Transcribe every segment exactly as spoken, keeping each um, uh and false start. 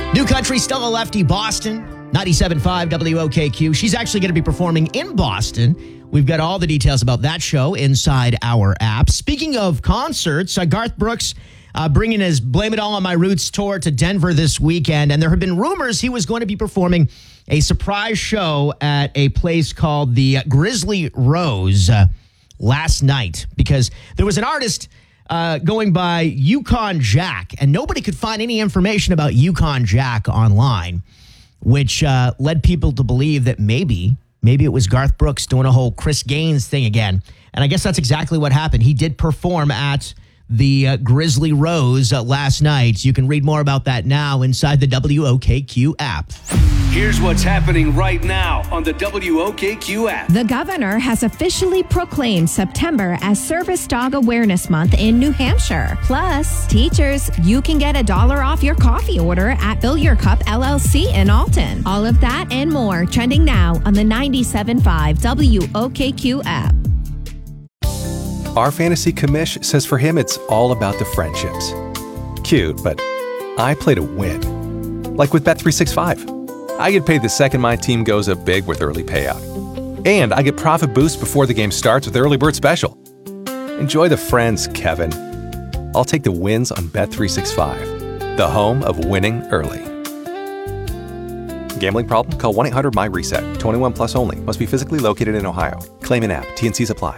New Country, Stella Lefty, Boston, ninety-seven point five W O K Q. She's actually going to be performing in Boston. We've got all the details about that show inside our app. Speaking of concerts, uh, Garth Brooks uh, bringing his Blame It All on My Roots tour to Denver this weekend, and there have been rumors he was going to be performing a surprise show at a place called the Grizzly Rose uh, last night, because there was an artist uh, going by Yukon Jack, and nobody could find any information about Yukon Jack online, which uh, led people to believe that maybe, maybe it was Garth Brooks doing a whole Chris Gaines thing again. And I guess that's exactly what happened. He did perform at the uh, Grizzly Rose uh, last night. You can read more about that now inside the W O K Q app. Here's what's happening right now on the W O K Q app. The governor has officially proclaimed September as Service Dog Awareness Month in New Hampshire. Plus, teachers, you can get a dollar off your coffee order at Fill Your Cup L L C in Alton. All of that and more trending now on the ninety-seven point five W O K Q app. Our fantasy commish says for him it's all about the friendships. Cute, but I play to win. Like with Bet three sixty-five. I get paid the second my team goes up big with early payout. And I get profit boost before the game starts with Early Bird Special. Enjoy the friends, Kevin. I'll take the wins on Bet three sixty-five, the home of winning early. Gambling problem? Call one eight hundred M Y reset. twenty-one plus only. Must be physically located in Ohio. Claim in app. T and Cs apply.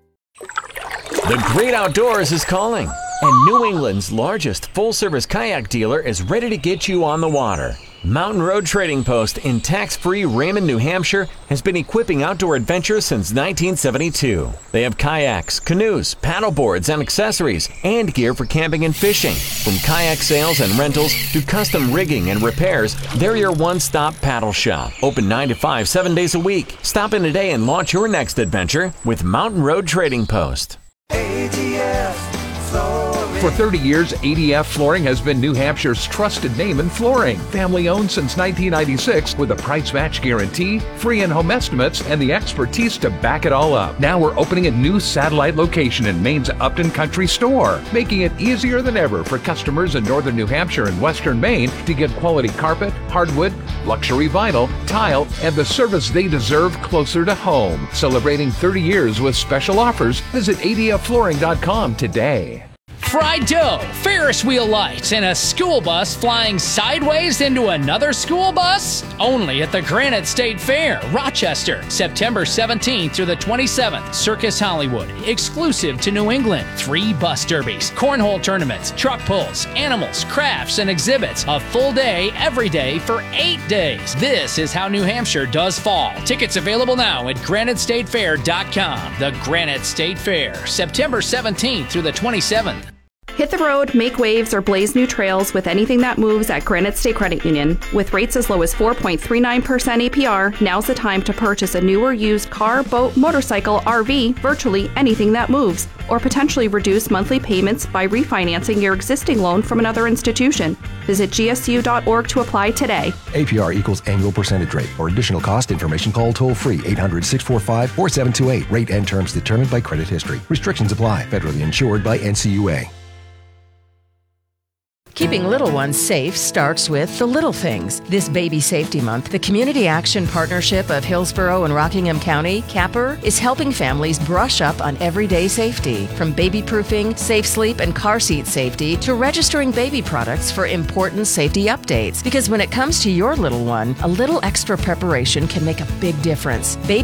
The great outdoors is calling, and New England's largest full-service kayak dealer is ready to get you on the water. Mountain Road Trading Post in tax-free Raymond, New Hampshire has been equipping outdoor adventurers since nineteen seventy-two. They have kayaks, canoes, paddleboards, and accessories, and gear for camping and fishing. From kayak sales and rentals to custom rigging and repairs, they're your one-stop paddle shop. Open nine to five, seven days a week. Stop in today and launch your next adventure with Mountain Road Trading Post. A D F Flooring. For thirty years, A D F Flooring has been New Hampshire's trusted name in flooring. Family owned since nineteen ninety-six with a price match guarantee, free in-home estimates, and the expertise to back it all up. Now we're opening a new satellite location in Maine's Upton Country Store, making it easier than ever for customers in northern New Hampshire and western Maine to get quality carpet, hardwood, luxury vinyl, tile, and the service they deserve closer to home. Celebrating thirty years with special offers, visit A D F flooring dot com today. Fried dough, Ferris wheel lights, and a school bus flying sideways into another school bus? Only at the Granite State Fair, Rochester, September seventeenth through the twenty-seventh. Circus Hollywood, exclusive to New England. Three bus derbies, cornhole tournaments, truck pulls, animals, crafts, and exhibits. A full day every day for eight days. This is how New Hampshire does fall. Tickets available now at granite state fair dot com. The Granite State Fair, September seventeenth through the twenty-seventh. Hit the road, make waves, or blaze new trails with anything that moves at Granite State Credit Union. With rates as low as four point three nine percent A P R, now's the time to purchase a new or used car, boat, motorcycle, R V, virtually anything that moves, or potentially reduce monthly payments by refinancing your existing loan from another institution. Visit G S U dot org to apply today. A P R equals annual percentage rate. For additional cost information, call toll-free eight hundred, six four five, four seven two eight. Rate and terms determined by credit history. Restrictions apply. Federally insured by N C U A. Keeping little ones safe starts with the little things. This Baby Safety Month, the Community Action Partnership of Hillsborough and Rockingham County, CAPR, is helping families brush up on everyday safety. From baby proofing, safe sleep, and car seat safety to registering baby products for important safety updates. Because when it comes to your little one, a little extra preparation can make a big difference. Baby